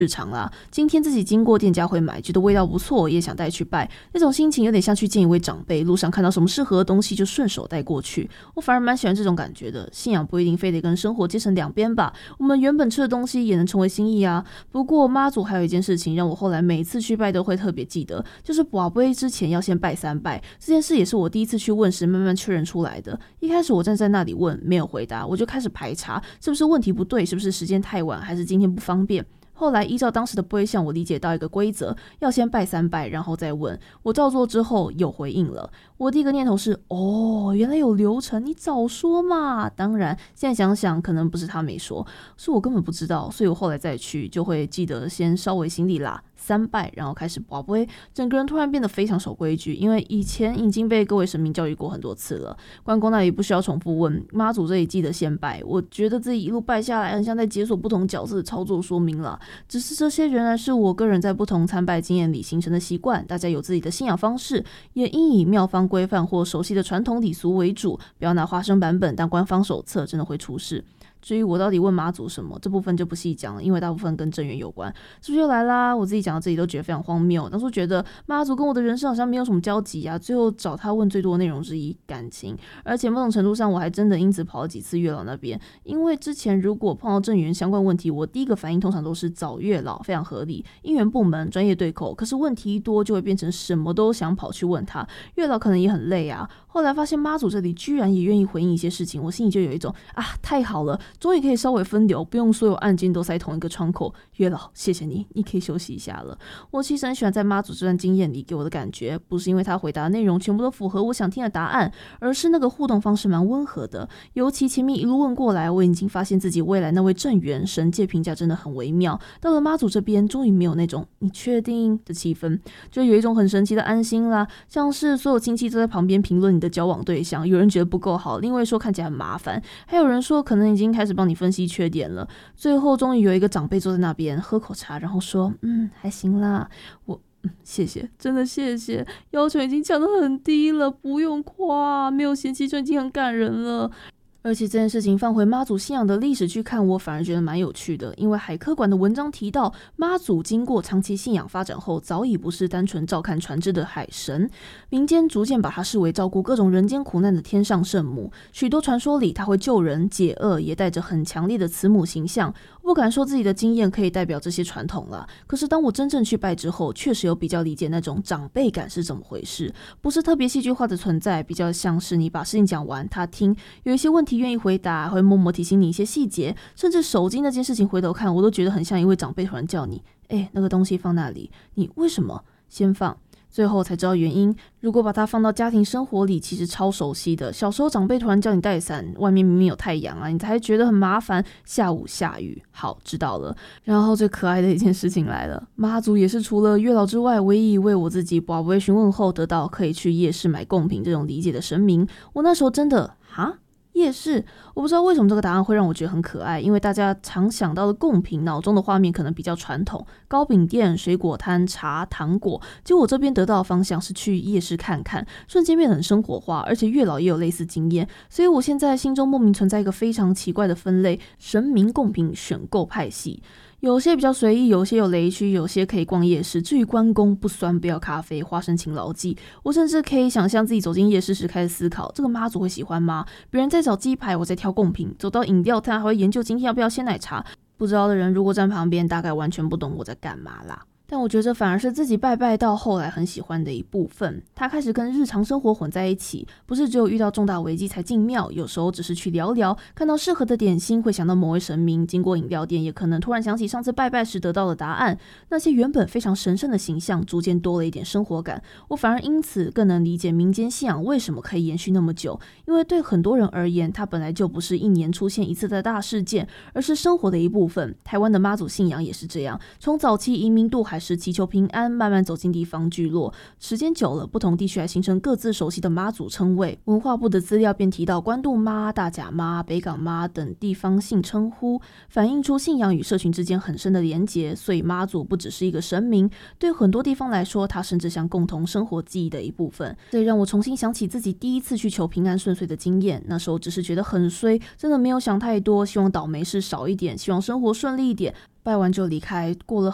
日常啦，今天自己经过店家会买，觉得味道不错，也想带去拜，那种心情有点像去见一位长辈，路上看到什么适合的东西就顺手带过去。我反而蛮喜欢这种感觉的，信仰不一定非得跟生活结成两边吧，我们原本吃的东西也能成为心意啊。不过妈祖还有一件事情让我后来每次去拜都会特别记得，就是跋杯之前要先拜3拜，这件事也是我第一次去问时慢慢确认出来的。一开始我站在那里问，没有回答，我就开始排查是不是问题不对，是不是时间太晚，还是今天不方便。后来依照当时的杯相，我理解到一个规则，要先拜3拜，然后再问。我照做之后有回应了。我第一个念头是，原来有流程，你早说嘛。当然，现在想想，可能不是他没说，是我根本不知道，所以我后来再去就会记得先稍微行礼啦，3拜，然后开始跋杯，整个人突然变得非常守规矩，因为以前已经被各位神明教育过很多次了。关公那里不需要重复问，妈祖这里记得先拜。我觉得自己一路拜下来，很像在解锁不同角色的操作说明了。只是这些仍然是我个人在不同参拜经验里形成的习惯，大家有自己的信仰方式，也应以庙方规范或熟悉的传统礼俗为主，不要拿花生版本当官方手册，真的会出事。至于我到底问妈祖什么，这部分就不细讲了，因为大部分跟正缘有关。是不是又来啦？我自己讲到自己都觉得非常荒谬。当初觉得妈祖跟我的人生好像没有什么交集啊，最后找他问最多的内容之一感情，而且某种程度上我还真的因此跑了几次月老那边，因为之前如果碰到正缘相关问题，我第一个反应通常都是找月老，非常合理，因缘部门专业对口。可是问题一多就会变成什么都想跑去问他，月老可能也很累啊。后来发现妈祖这里居然也愿意回应一些事情，我心里就有一种太好了，终于可以稍微分流，不用所有案件都塞同一个窗口。月老，谢谢你，你可以休息一下了。我其实很喜欢在妈祖这段经验里给我的感觉，不是因为他回答的内容全部都符合我想听的答案，而是那个互动方式蛮温和的。尤其前面一路问过来，我已经发现自己未来那位正缘神界评价真的很微妙。到了妈祖这边，终于没有那种你确定的气氛，就有一种很神奇的安心啦，像是所有亲戚都在旁边评论你的交往对象，有人觉得不够好，另外说看起来很麻烦，还有人说可能已经开始帮你分析缺点了。最后终于有一个长辈坐在那边喝口茶，然后说还行啦。谢谢，真的谢谢，要求已经降得很低了，不用夸，没有嫌弃就已经很感人了。而且这件事情放回妈祖信仰的历史去看，我反而觉得蛮有趣的，因为海科馆的文章提到，妈祖经过长期信仰发展后，早已不是单纯照看船只的海神，民间逐渐把她视为照顾各种人间苦难的天上圣母。许多传说里，她会救人解厄，也带着很强烈的慈母形象。我不敢说自己的经验可以代表这些传统了，可是当我真正去拜之后，确实有比较理解那种长辈感是怎么回事，不是特别戏剧化的存在，比较像是你把事情讲完，他听，有一些问题愿意回答，会默默提醒你一些细节，甚至手机那件事情回头看，我都觉得很像一位长辈突然叫你，那个东西放那里，你为什么先放？最后才知道原因。如果把它放到家庭生活里，其实超熟悉的。小时候长辈突然叫你带伞，外面明明有太阳啊，你才觉得很麻烦。下午下雨，好，知道了。然后最可爱的一件事情来了，妈祖也是除了月老之外，唯一一位我自己跋杯询问后得到可以去夜市买贡品这种理解的神明。我那时候真的夜市，我不知道为什么这个答案会让我觉得很可爱，因为大家常想到的贡品，脑中的画面可能比较传统，糕饼店、水果摊、茶、糖果。结果我这边得到的方向是去夜市看看，瞬间变得很生活化，而且月老也有类似经验，所以我现在心中莫名存在一个非常奇怪的分类：神明贡品选购派系。有些比较随意，有些有雷区，有些可以逛夜市。至于关公不酸不要咖啡，花生勤劳记，我甚至可以想象自己走进夜市时开始思考，这个妈祖会喜欢吗？别人在找鸡排，我在挑贡品，走到饮料摊还会研究今天要不要鲜奶茶。不知道的人如果站旁边，大概完全不懂我在干嘛啦。但我觉得这反而是自己拜拜到后来很喜欢的一部分，它开始跟日常生活混在一起，不是只有遇到重大危机才进庙，有时候只是去聊聊，看到适合的点心会想到某位神明，经过饮料店也可能突然想起上次拜拜时得到的答案，那些原本非常神圣的形象逐渐多了一点生活感，我反而因此更能理解民间信仰为什么可以延续那么久，因为对很多人而言，它本来就不是一年出现一次的大事件，而是生活的一部分。台湾的妈祖信仰也是这样，从早期移民渡海时祈求平安，慢慢走进地方聚落，时间久了，不同地区还形成各自熟悉的妈祖称谓。文化部的资料便提到关渡妈、大甲妈、北港妈等地方性称呼，反映出信仰与社群之间很深的连结。所以妈祖不只是一个神明，对很多地方来说，它甚至像共同生活记忆的一部分。这让我重新想起自己第一次去求平安顺遂的经验，那时候只是觉得很衰，真的没有想太多，希望倒霉事少一点，希望生活顺利一点，拜完就离开。过了